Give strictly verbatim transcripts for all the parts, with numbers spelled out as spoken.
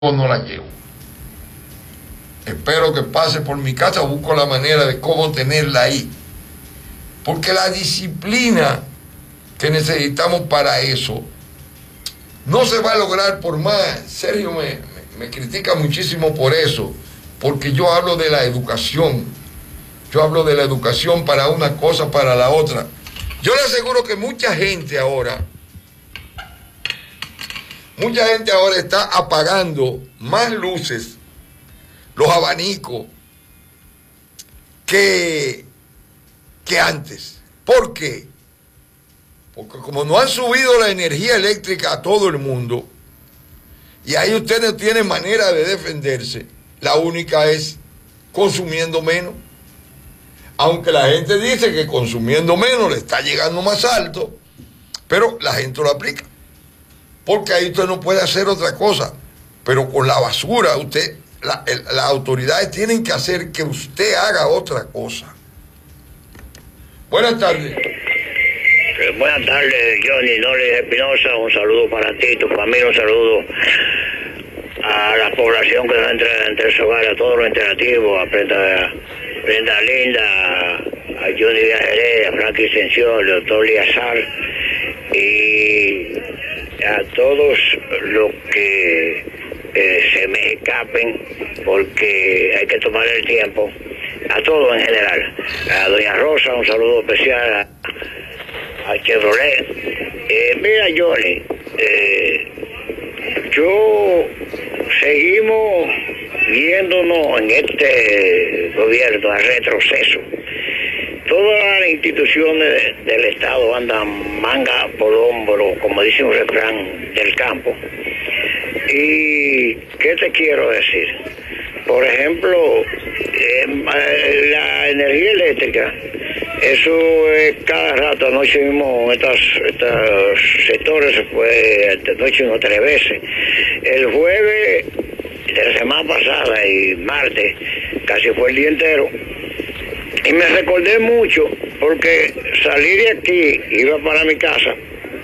no la llevo. Espero que pase por mi casa, busco la manera de cómo tenerla ahí. Porque la disciplina que necesitamos para eso no se va a lograr por más. Sergio me, me, me critica muchísimo por eso, porque yo hablo de la educación. Yo hablo de la educación para una cosa, para la otra. Yo le aseguro que mucha gente ahora, mucha gente ahora está apagando más luces, los abanicos, que, que antes. ¿Por qué? Porque como no han subido la energía eléctrica a todo el mundo, y ahí usted no tiene manera de defenderse, la única es consumiendo menos. Aunque la gente dice que consumiendo menos le está llegando más alto, pero la gente lo aplica. Porque ahí usted no puede hacer otra cosa. Pero con la basura, usted, la, el, las autoridades tienen que hacer que usted haga otra cosa. Buenas tardes. Buenas tardes, Johnny Norris Espinosa. Un saludo para ti, tu familia, un saludo a la población que nos entra entre su hogar, a todos los interactivos, a Prenda, Prenda Linda, a Johnny Viajeré, a Frankie Ascensión, al doctor Liazar y a todos los que eh, se me escapen, porque hay que tomar el tiempo, a todos en general. A doña Rosa, un saludo especial, a, a Chevrolet. Eh, mira, Johnny, eh, yo seguimos viéndonos en este gobierno a retroceso. Todas las instituciones del Estado andan manga por hombro, como dice un refrán del campo. ¿Y qué te quiero decir? Por ejemplo, eh, la energía eléctrica, eso es cada rato. Anoche mismo estos, estos sectores se fue de noche uno tres veces. El jueves de la semana pasada y martes casi fue el día entero. Y me recordé mucho porque salí de aquí, iba para mi casa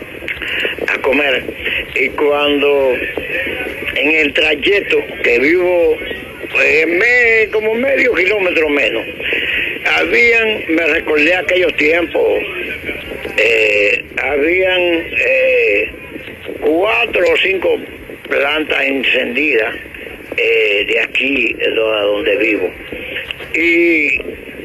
a comer, y cuando en el trayecto que vivo eh, me, como medio kilómetro menos, habían, me recordé aquellos tiempos, eh, habían eh, cuatro o cinco plantas encendidas eh, de aquí, de donde vivo. Y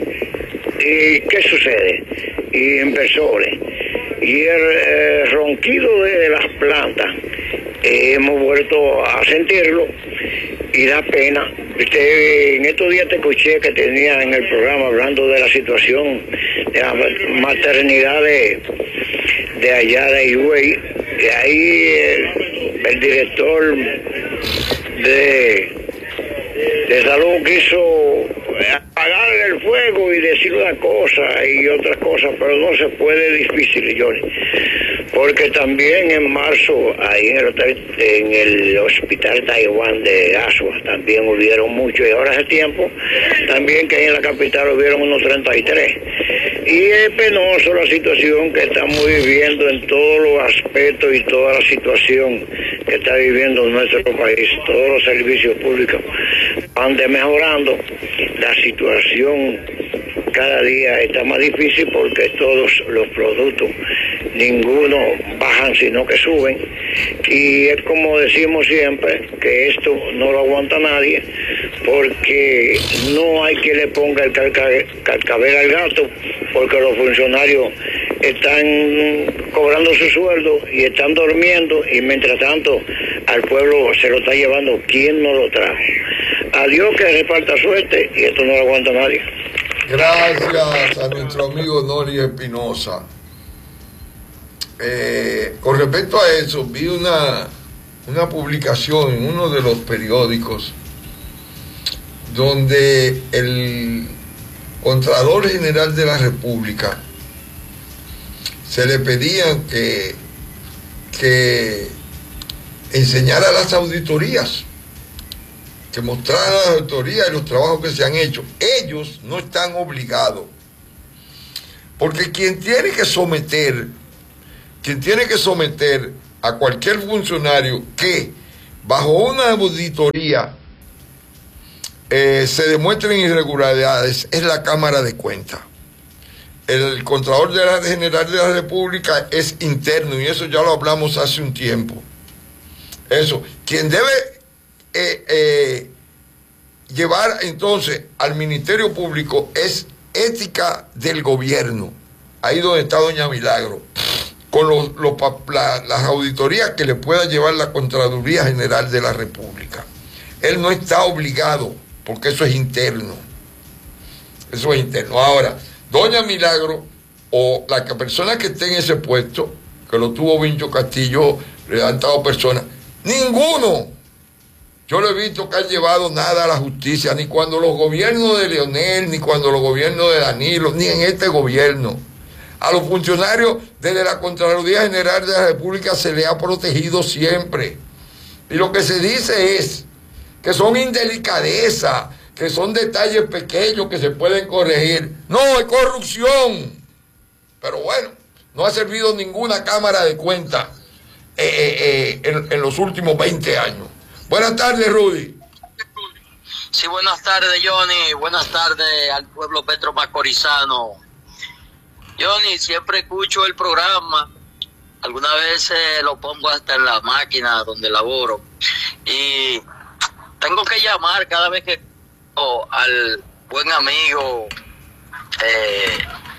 ¿Y qué sucede? Y inversores. Y el eh, ronquido de, de las plantas, eh, hemos vuelto a sentirlo y da pena. Usted, en estos días te escuché que tenía en el programa hablando de la situación de la maternidad de, de allá de Higüey. Y ahí el, el director de, de salud quiso apagar el fuego y decir una cosa y otras cosas, pero no se puede difícil, Johnny, porque también en marzo ahí en el, hotel, en el hospital Taiwán de Asua también hubieron muchos, y ahora hace tiempo también que ahí en la capital hubieron unos treinta y tres, y es penoso la situación que estamos viviendo en todos los aspectos y toda la situación que está viviendo nuestro país. Todos los servicios públicos van mejorando. La situación cada día está más difícil porque todos los productos, ninguno bajan sino que suben, y es como decimos siempre, que esto no lo aguanta nadie, porque no hay quien le ponga el cascabel al gato, porque los funcionarios están cobrando su sueldo y están durmiendo, y mientras tanto al pueblo se lo está llevando quien no lo trajo. A Dios que reparta suerte, y esto no lo aguanta nadie. Gracias a nuestro amigo Nori Espinosa. Eh, con respecto a eso, vi una, una publicación en uno de los periódicos donde el Contralor General de la República se le pedían que, que enseñara las auditorías, que mostrara las auditorías y los trabajos que se han hecho. Ellos no están obligados, porque quien tiene que someter, quien tiene que someter a cualquier funcionario que bajo una auditoría eh, se demuestren irregularidades, es la Cámara de Cuentas. El Contralor de la General de la República es interno, y eso ya lo hablamos hace un tiempo. Eso, quien debe eh, eh, llevar entonces al Ministerio Público es ética del gobierno, ahí donde está doña Milagro, con los, los, la, las auditorías que le pueda llevar la Contraloría General de la República. Él no está obligado, porque eso es interno. Eso es interno. Ahora, doña Milagro o la persona que esté en ese puesto, que lo tuvo Vincho Castillo, le han dado personas, ninguno, yo no he visto que han llevado nada a la justicia, ni cuando los gobiernos de Leonel, ni cuando los gobiernos de Danilo, ni en este gobierno. A los funcionarios desde la Contraloría General de la República se les ha protegido siempre. Y lo que se dice es que son indelicadeza, que son detalles pequeños que se pueden corregir. No, es corrupción. Pero bueno, no ha servido ninguna Cámara de Cuentas eh, eh, eh, en, en los últimos veinte años. Buenas tardes, Rudy. Sí, buenas tardes, Johnny. Buenas tardes al pueblo petromacorizano. Johnny, siempre escucho el programa. Algunas veces lo pongo hasta en la máquina donde laboro. Y tengo que llamar cada vez que oh, al buen amigo, eh,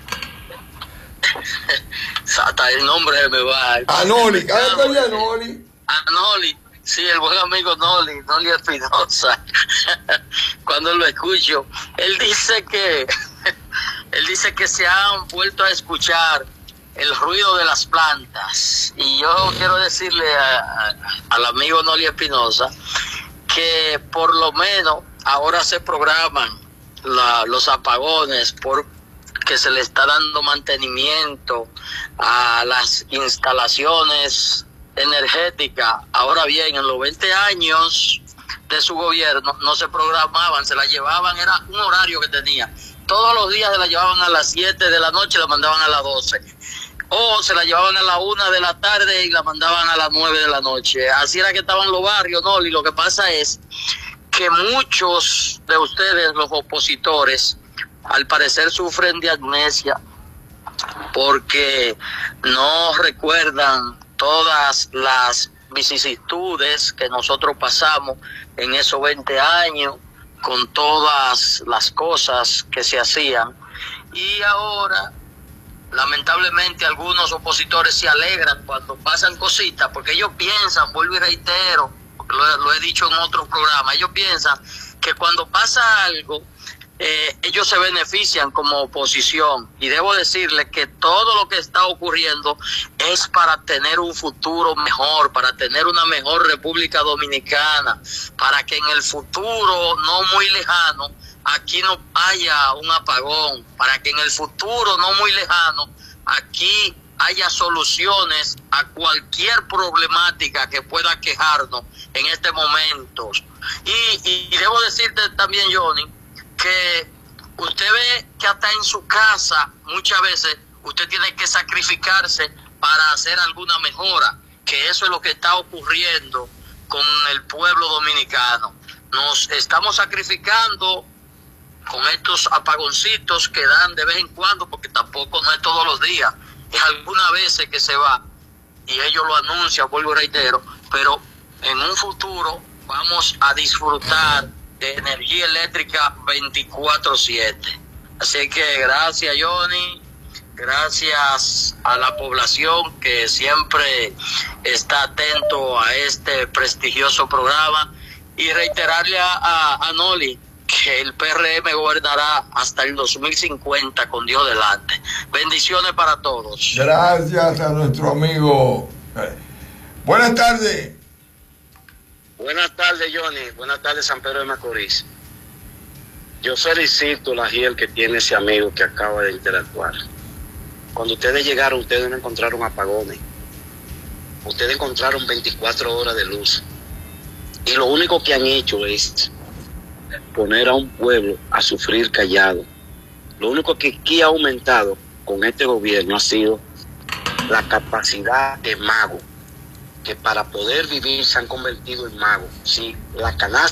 hasta el nombre me va. Anoli, cada vez Anoli. Anoli, sí, el buen amigo Noli, Noli Espinosa. Cuando lo escucho, él dice que, él dice que se han vuelto a escuchar el ruido de las plantas. Y yo quiero decirle a, a, al amigo Noli Espinosa que por lo menos ahora se programan la, los apagones porque se le está dando mantenimiento a las instalaciones energéticas. Ahora bien, en los veinte años de su gobierno no se programaban, se la llevaban, era un horario que tenía. Todos los días se la llevaban a las siete de la noche y la mandaban a las doce. O se la llevaban a la una de la tarde y la mandaban a las nueve de la noche. Así era que estaban los barrios, ¿no? Y lo que pasa es que muchos de ustedes, los opositores, al parecer sufren de amnesia porque no recuerdan todas las vicisitudes que nosotros pasamos en esos veinte años, con todas las cosas que se hacían. Y ahora, lamentablemente, algunos opositores se alegran cuando pasan cositas, porque ellos piensan, vuelvo y reitero, porque lo, lo he dicho en otros programas, ellos piensan que cuando pasa algo, eh, ellos se benefician como oposición. Y debo decirles que todo lo que está ocurriendo es para tener un futuro mejor, para tener una mejor República Dominicana, para que en el futuro no muy lejano aquí no haya un apagón, para que en el futuro no muy lejano aquí haya soluciones a cualquier problemática que pueda quejarnos en este momento. Y, y, y debo decirte también, Johnny, que usted ve que hasta en su casa muchas veces usted tiene que sacrificarse para hacer alguna mejora, que eso es lo que está ocurriendo con el pueblo dominicano. Nos estamos sacrificando con estos apagoncitos que dan de vez en cuando, porque tampoco no es todos los días, es algunas veces que se va y ellos lo anuncian, vuelvo y reitero, pero en un futuro vamos a disfrutar de energía eléctrica veinticuatro siete. Así que gracias, Johnny, gracias a la población que siempre está atento a este prestigioso programa, y reiterarle a, a, a Noli que el P R M gobernará hasta el dos mil cincuenta con Dios delante. Bendiciones para todos. Gracias a nuestro amigo. Buenas tardes. Buenas tardes, Johnny. Buenas tardes, San Pedro de Macorís. Yo felicito la G I E L que tiene ese amigo que acaba de interactuar. Cuando ustedes llegaron, ustedes no encontraron apagones. Ustedes encontraron veinticuatro horas de luz. Y lo único que han hecho es poner a un pueblo a sufrir callado. Lo único que aquí ha aumentado con este gobierno ha sido la capacidad de mago que para poder vivir se han convertido en magos. Sí, la canasta